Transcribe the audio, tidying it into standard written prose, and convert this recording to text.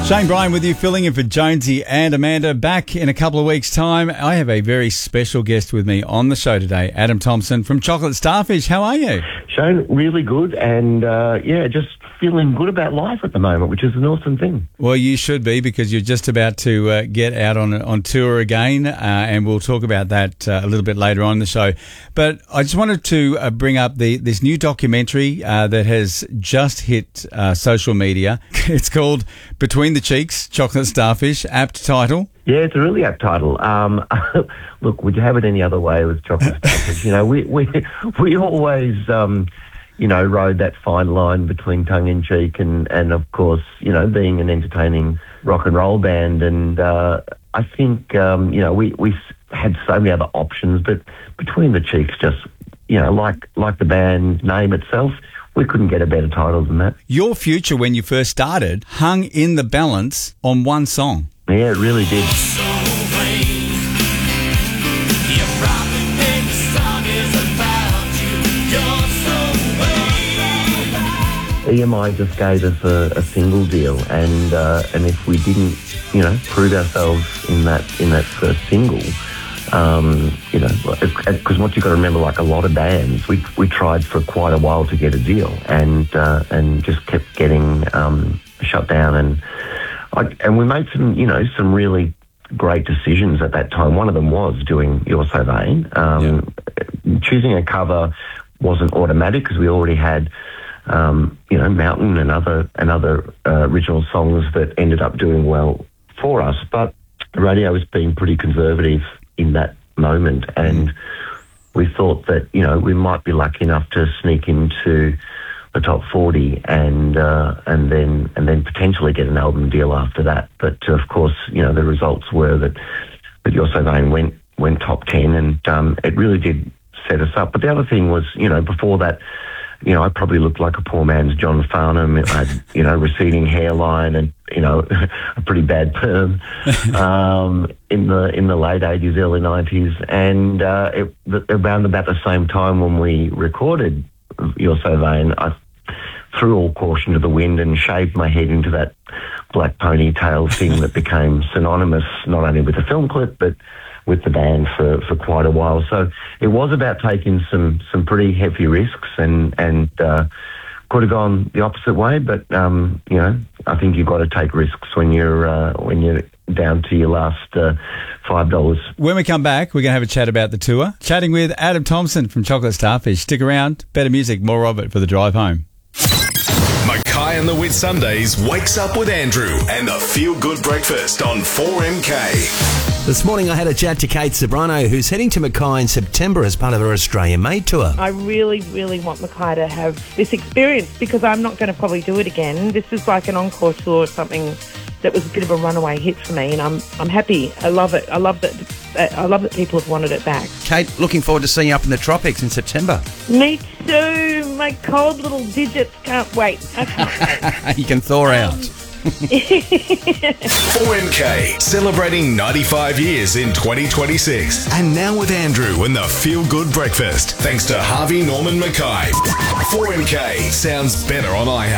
Shane Bryan with you, filling in for Jonesy and Amanda. Back in a couple of weeks' time. I have a very special guest with me on the show today, Adam Thompson from Chocolate Starfish. How are you? Shane, really good, and just feeling good about life at the moment, which is an awesome thing. Well, you should be, because you're just about to get out on tour again, and we'll talk about that a little bit later on in the show. But I just wanted to bring up this new documentary that has just hit social media. It's called Between the Cheeks, Chocolate Starfish, apt title. Yeah, it's a really apt title. Look, would you have it any other way with Chocolate Starfish? We always, rode that fine line between tongue-in-cheek and of course, being an entertaining rock and roll band. And I think, we had so many other options, but Between the Cheeks just, like the band name itself, we couldn't get a better title than that. Your future, when you first started, hung in the balance on one song. Yeah, it really did. EMI just gave us a single deal, and if we didn't, prove ourselves in that first single, because what you've got to remember, like a lot of bands, we tried for quite a while to get a deal, and just kept getting shut down, and we made some really great decisions at that time. One of them was doing You're So Vain. Choosing a cover wasn't automatic because we already had Mountain and other original songs that ended up doing well for us. But radio was being pretty conservative in that moment, and we thought that we might be lucky enough to sneak into the top 40 and then potentially get an album deal after that. But of course, the results were that You're So Vain went top 10, and it really did set us up. But the other thing was, before that, I probably looked like a poor man's John Farnham. I had, receding hairline and, a pretty bad perm in the late 80s, early 90s. And around about the same time when we recorded You're So Vain, I threw all caution to the wind and shaved my head into that black ponytail thing that became synonymous not only with the film clip, but with the band for quite a while. So it was about taking some pretty heavy risks, and could have gone the opposite way. But I think you've got to take risks when you're down to your last $5. When we come back, we're going to have a chat about the tour. Chatting with Adam Thompson from Chocolate Starfish. Stick around. Better music, more of it for the drive home. Mackay and the Whitsundays wakes up with Andrew and the Feel Good Breakfast on 4MK. This morning I had a chat to Kate Sobrano, who's heading to Mackay in September as part of her Australia Made tour. I really, really want Mackay to have this experience because I'm not going to probably do it again. This is like an encore tour or something that was a bit of a runaway hit for me, and I'm happy. I love it. I love that people have wanted it back. Kate, looking forward to seeing you up in the tropics in September. Me too. My cold little digits can't wait. I can't wait. You can thaw out. 4MK, celebrating 95 years in 2026. And now with Andrew and the Feel Good Breakfast. Thanks to Harvey Norman Mackay. 4MK sounds better on iHeart.